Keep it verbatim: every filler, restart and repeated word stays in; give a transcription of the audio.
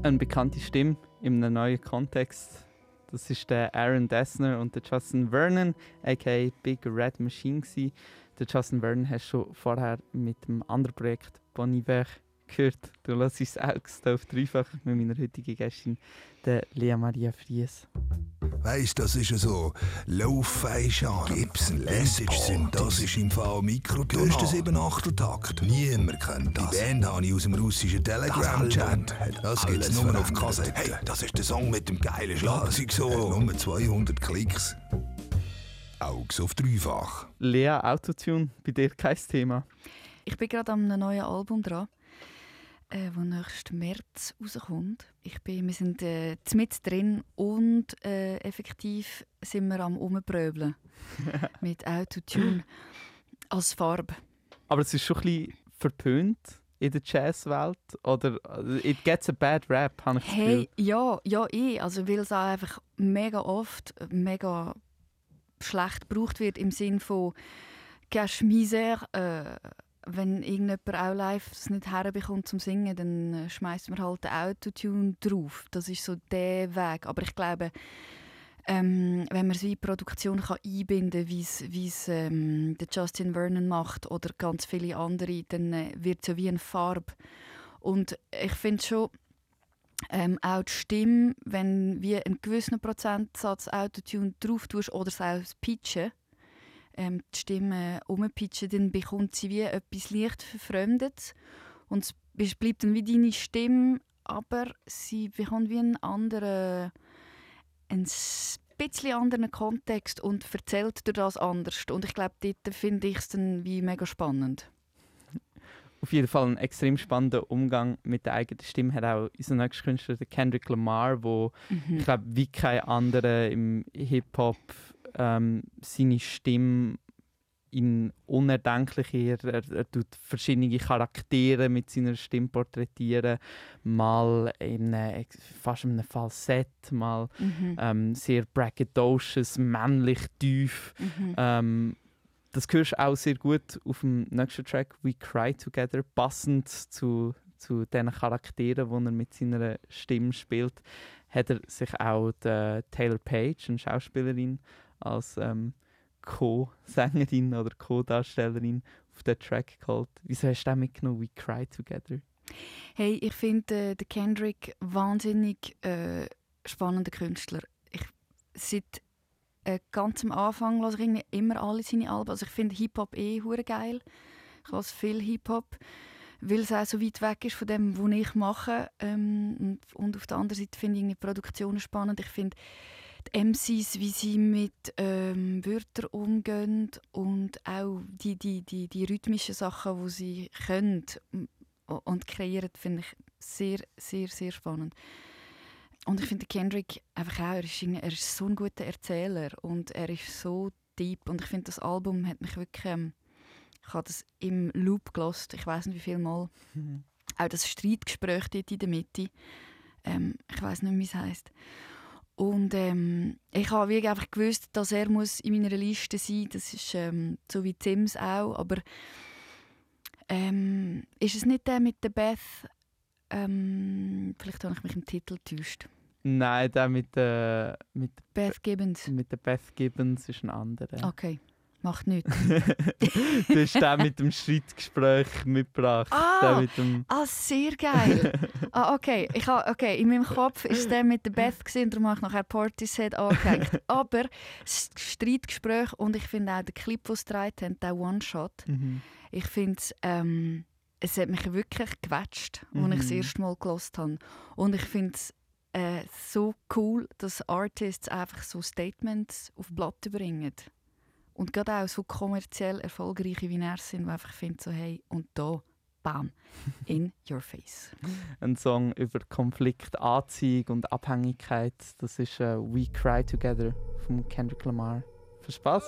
Eine bekannte Stimme in einem neuen Kontext. Das ist der Aaron Dessner und der Justin Vernon, aka Big Red Machine gewesen. Der Justin Vernon hast du schon vorher mit dem anderen Projekt Bon Iver gehört. Du hörst es auch auf dreifach mit meiner heutigen Gästin, der Lea Maria Fries. Weisst, das ist ja so. Lo-Fi-Charme, Gibson, Message sind, das ist im Fall Mikroton. Du hast den sieben acht Takt. Niemand kennt das. Die Band habe ich aus dem russischen Telegram-Chat. Das gibt's nur noch auf Kassette. Hey, das ist der Song mit dem geilen Schlagzeug-Solo. Nur zweihundert Klicks. Augs auf dreifach. Lea, Autotune, bei dir kein Thema? Ich bin gerade an einem neuen Album dran, äh, das nächsten März rauskommt. Ich bin, wir sind äh, mit drin und äh, effektiv sind wir am Rumpröbeln mit Autotune als Farbe. Aber es ist schon ein bisschen verpönt in der Jazzwelt? Oder it gets a bad rap, habe ich das Gefühl. Hey, ja, ja, eh. Also, weil es auch einfach mega oft mega schlecht gebraucht wird im Sinn von «Cache Misère». Äh, wenn irgendjemand auch live es nicht herbekommt zum Singen, dann schmeißt man halt den Autotune drauf. Das ist so der Weg. Aber ich glaube, ähm, wenn man es wie in Produktion kann einbinden kann, wie es ähm, der Justin Vernon macht oder ganz viele andere, dann äh, wird es ja wie eine Farbe. Und ich finde schon, ähm, auch die Stimme, wenn wie einen gewissen Prozentsatz Autotune drauf tust oder es auch das Pitchen, ähm, die Stimme umpitchen, dann bekommt sie wie etwas leicht Verfremdetes. Und es bleibt dann wie deine Stimme, aber sie bekommt wie einen anderen, einen bisschen anderen Kontext und erzählt durch das anders. Und ich glaube, dort finde ich es dann wie mega spannend. Auf jeden Fall ein extrem spannender Umgang mit der eigenen Stimme hat auch unser nächster Künstler, der Kendrick Lamar, wo mhm. ich glaube, wie kein anderer im Hip-Hop ähm, seine Stimme in unerdenkliche, er, er, er tut verschiedene Charaktere mit seiner Stimme porträtieren, mal in einem, fast in einem Falsett, mal mhm. ähm, sehr braggadocious, männlich tief. Mhm. Ähm, das hörst du auch sehr gut auf dem nächsten Track «We Cry Together», passend zu, zu den Charakteren, die er mit seiner Stimme spielt, hat er sich auch die Taylor Page, eine Schauspielerin, als ähm, Co-Sängerin oder Co-Darstellerin auf den Track geholt. Wieso hast du auch mitgenommen «We Cry Together»? Hey, ich finde äh, den Kendrick wahnsinnig äh, spannender Künstler. Ich, seit äh, ganz am Anfang höre ich irgendwie immer alle seine Alben. Also ich finde Hip-Hop eh hure geil. Ich höre viel Hip-Hop, weil es auch so weit weg ist von dem, was ich mache. Ähm, und, und auf der anderen Seite finde ich die Produktionen spannend. Ich finde die M Cs, wie sie mit ähm, Wörtern umgehen und auch die, die, die, die rhythmischen Sachen, die sie können und kreieren, finde ich sehr, sehr, sehr spannend. Und ich finde Kendrick einfach auch, er ist, er ist so ein guter Erzähler und er ist so deep. Und ich finde, das Album hat mich wirklich, ähm, ich habe das im Loop gehört, ich weiß nicht wie viel Mal. Mhm. Auch das Streitgespräch dort in der Mitte, ähm, ich weiß nicht, wie es heisst. Und ähm, ich habe wirklich einfach gewusst, dass er muss in meiner Liste sein muss. Das ist ähm, so wie Sims auch. Aber ähm, ist es nicht der mit der Beth? Ähm, vielleicht habe ich mich im Titel getäuscht. Nein, der mit der mit Beth Gibbons. Mit der Beth Gibbons ist ein anderer. Okay, macht nichts. Du hast den mit dem Streitgespräch mitgebracht. Ah, mit dem ah sehr geil. ah, okay. Ich ha, okay, in meinem Kopf war es der mit der Beth gewesen, darum habe ich nachher Portishead angehängt. Aber das Streitgespräch und ich finde auch den Clip, den sie gedreht haben, der One-Shot, mhm. ich finde es, ähm, es hat mich wirklich gewetscht, als mhm. ich das erste Mal gehört habe. Und ich finde es äh, so cool, dass Artists einfach so Statements auf Blatt bringen. Und gerade auch so kommerziell erfolgreiche wie er sind, die einfach finden, so, hey, und da, bam, in your face. Ein Song über Konflikt, Anziehung und Abhängigkeit, das ist uh, «We Cry Together» von Kendrick Lamar. Viel Spaß!